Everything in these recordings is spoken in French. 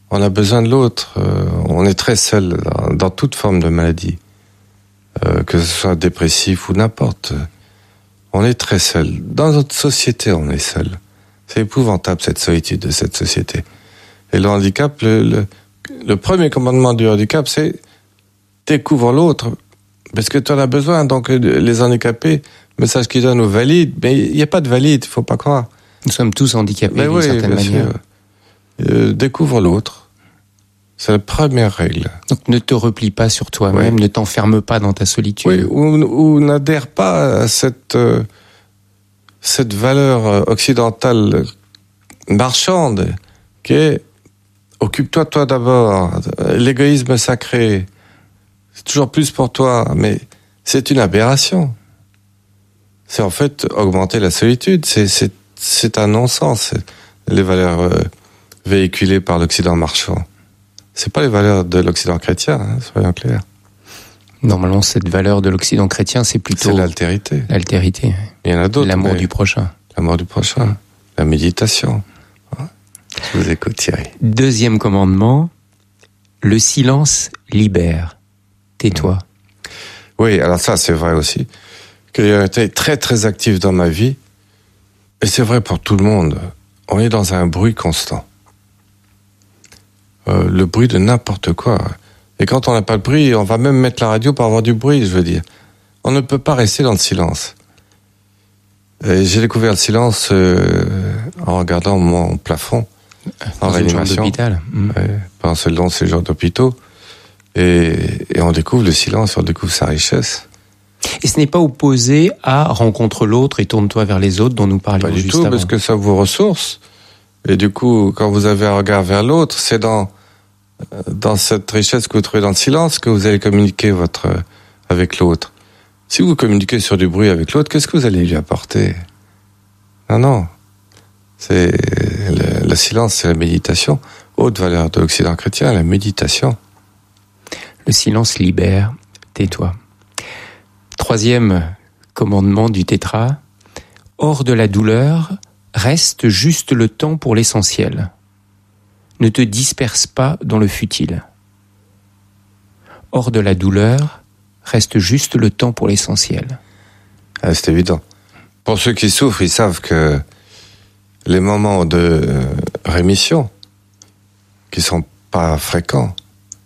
On a besoin de l'autre. On est très seul dans toute forme de maladie, que ce soit dépressif ou n'importe. On est très seul. Dans notre société, on est seul. C'est épouvantable cette solitude de cette société. Et le handicap, le premier commandement du handicap, c'est découvre l'autre, parce que tu en as besoin. Donc les handicapés, message qu'ils donnent aux valides, mais il n'y a pas de valide, il ne faut pas croire. Nous sommes tous handicapés d'une certaine manière. Découvre l'autre. C'est la première règle. Donc ne te replie pas sur toi-même, ne t'enferme pas dans ta solitude. Oui, ou n'adhère pas à cette valeur occidentale marchande qui est occupe-toi de toi d'abord, l'égoïsme sacré, c'est toujours plus pour toi, mais c'est une aberration. C'est en fait augmenter la solitude, c'est un non-sens, les valeurs véhiculées par l'Occident marchand. C'est pas les valeurs de l'Occident chrétien, soyons clairs. Normalement, cette valeur de l'Occident chrétien, c'est plutôt... C'est l'altérité. L'altérité. Il y en a d'autres. L'amour du prochain. L'amour du prochain. La méditation. Je vous écoute, Thierry. Deuxième commandement, le silence libère. Tais-toi. Oui, alors ça, c'est vrai aussi. Que j'ai été très, très actif dans ma vie. Et c'est vrai pour tout le monde. On est dans un bruit constant. Le bruit de n'importe quoi. Et quand on n'a pas de bruit, on va même mettre la radio pour avoir du bruit, je veux dire. On ne peut pas rester dans le silence. Et j'ai découvert le silence en regardant mon plafond en réanimation. D'hôpital. Pendant ce long séjour d'hôpitaux. Et on découvre le silence, on découvre sa richesse. Et ce n'est pas opposé à rencontre l'autre et tourne-toi vers les autres dont nous parlions juste avant. Pas du tout, parce que ça vous ressource. Et du coup, quand vous avez un regard vers l'autre, c'est dans cette richesse que vous trouvez dans le silence que vous allez communiquer avec l'autre. Si vous communiquez sur du bruit avec l'autre, qu'est-ce que vous allez lui apporter? Non. C'est le silence, c'est la méditation. Haute valeur de l'Occident chrétien, la méditation. Le silence libère, tais-toi. Troisième commandement du tétra, hors de la douleur, reste juste le temps pour l'essentiel. Ne te disperse pas dans le futile. Hors de la douleur, reste juste le temps pour l'essentiel. C'est évident. Pour ceux qui souffrent, ils savent que les moments de rémission, qui sont pas fréquents,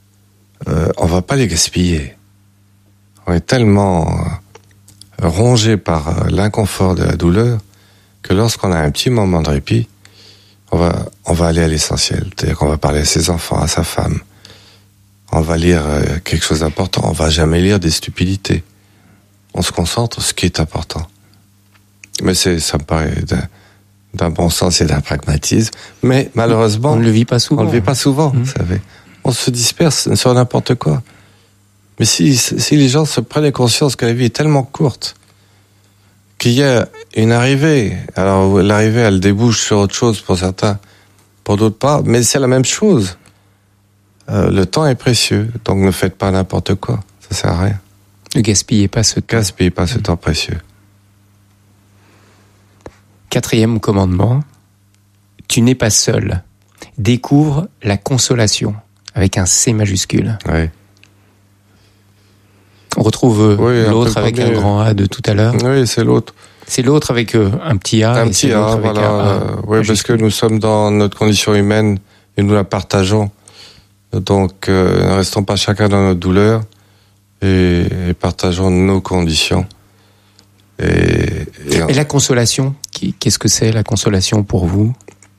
on va pas les gaspiller. On est tellement rongé par l'inconfort de la douleur que lorsqu'on a un petit moment de répit, on va aller à l'essentiel. C'est-à-dire qu'on va parler à ses enfants, à sa femme. On va lire quelque chose d'important. On va jamais lire des stupidités. On se concentre sur ce qui est important. Mais ça me paraît d'un bon sens et d'un pragmatisme. Mais malheureusement, on ne le vit pas souvent. On le vit pas souvent, vous savez. On se disperse sur n'importe quoi. Mais si les gens se prenaient conscience que la vie est tellement courte, qu'il y a une arrivée, alors l'arrivée elle débouche sur autre chose pour certains, pour d'autres pas, mais c'est la même chose. Le temps est précieux, donc ne faites pas n'importe quoi, ça sert à rien. Ne gaspillez pas ce temps. Gaspillez pas ce temps précieux. Quatrième commandement, tu n'es pas seul. Découvre la consolation, avec un C majuscule. Oui. On retrouve l'autre avec un grand A de tout à l'heure. Oui, c'est l'autre. C'est l'autre avec un petit A. Un petit A, voilà. Oui, parce que nous sommes dans notre condition humaine et nous la partageons. Donc, ne restons pas chacun dans notre douleur et partageons nos conditions. Et la consolation, qu'est-ce que c'est la consolation pour vous?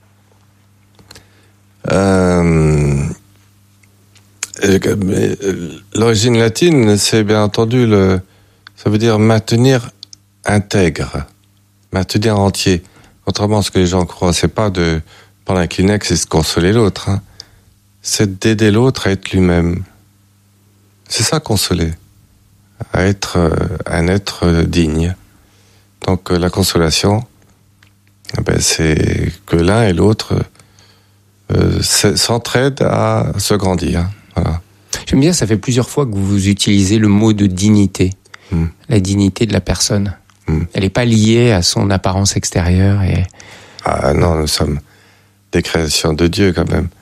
L'origine latine, c'est bien entendu ça veut dire maintenir intègre, maintenir entier. Contrairement à ce que les gens croient, c'est pas de prendre un Kleenex et se consoler l'autre. C'est d'aider l'autre à être lui-même. C'est ça, consoler. À être un être digne. Donc la consolation, c'est que l'un et l'autre s'entraident à se grandir. Voilà. J'aime bien, ça fait plusieurs fois que vous utilisez le mot de dignité. La dignité de la personne. Elle n'est pas liée à son apparence extérieure. Ah non, nous sommes des créations de Dieu quand même.